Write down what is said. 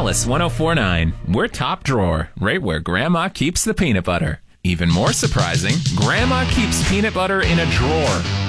Alice 1049. We're top drawer, right where Grandma keeps the peanut butter. Even more surprising, Grandma keeps peanut butter in a drawer